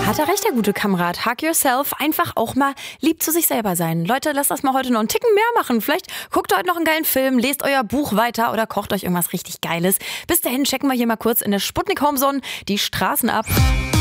Hat er recht, der gute Kamerad. Hug yourself, einfach auch mal lieb zu sich selber sein. Leute, lasst das mal heute noch einen Ticken mehr machen. Vielleicht guckt ihr heute noch einen geilen Film, lest euer Buch weiter oder kocht euch irgendwas richtig Geiles. Bis dahin checken wir hier mal kurz in der Sputnik Homezone die Straßen ab.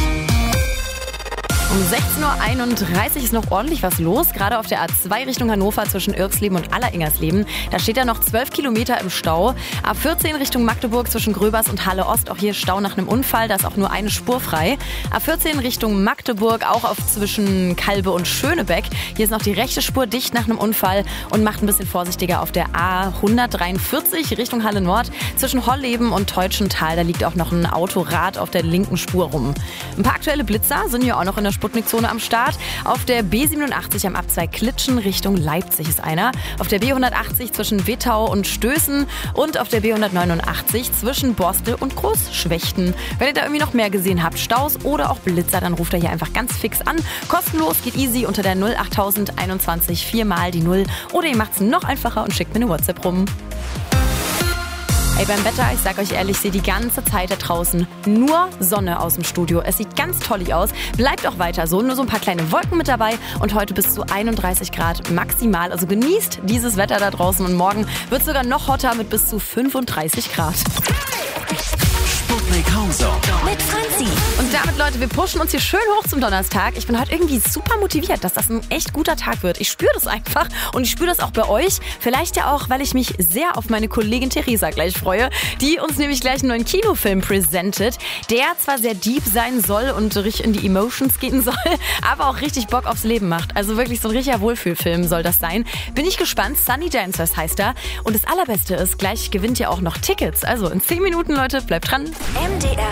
Um 16.31 Uhr ist noch ordentlich was los, gerade auf der A2 Richtung Hannover zwischen Irksleben und Alleringersleben. Da steht ja noch 12 Kilometer im Stau. A14 Richtung Magdeburg zwischen Gröbers und Halle Ost, auch hier Stau nach einem Unfall, da ist auch nur eine Spur frei. A14 Richtung Magdeburg, auch auf zwischen Kalbe und Schönebeck. Hier ist noch die rechte Spur dicht nach einem Unfall und macht ein bisschen vorsichtiger auf der A143 Richtung Halle Nord. Zwischen Holleben und Teutschental, da liegt auch noch ein Autorad auf der linken Spur rum. Ein paar aktuelle Blitzer sind hier auch noch in der Sputnikzone am Start. Auf der B87 am Abzweig Klitschen Richtung Leipzig ist einer. Auf der B180 zwischen Wittau und Stößen und auf der B189 zwischen Borstel und Großschwechten. Wenn ihr da irgendwie noch mehr gesehen habt, Staus oder auch Blitzer, dann ruft ihr hier einfach ganz fix an. Kostenlos, geht easy unter der 08021 4 mal die 0 oder ihr macht's noch einfacher und schickt mir eine WhatsApp rum. Ey, beim Wetter, ich sag euch ehrlich, ich sehe die ganze Zeit da draußen nur Sonne aus dem Studio. Es sieht ganz tollig aus. Bleibt auch weiter so. Nur so ein paar kleine Wolken mit dabei und heute bis zu 31 Grad maximal. Also genießt dieses Wetter da draußen und morgen wird es sogar noch hotter mit bis zu 35 Grad. Sputnik Homezone Mit Franzi. Und damit, Leute, wir pushen uns hier schön hoch zum Donnerstag. Ich bin heute irgendwie super motiviert, dass das ein echt guter Tag wird. Ich spüre das einfach und ich spüre das auch bei euch. Vielleicht ja auch, weil ich mich sehr auf meine Kollegin Theresa gleich freue, die uns nämlich gleich einen neuen Kinofilm präsentiert, der zwar sehr deep sein soll und richtig in die Emotions gehen soll, aber auch richtig Bock aufs Leben macht. Also wirklich so ein richtiger Wohlfühlfilm soll das sein. Bin ich gespannt. Sunny Dancers heißt er. Und das Allerbeste ist, gleich gewinnt ihr auch noch Tickets. Also in 10 Minuten, Leute, bleibt dran. MDR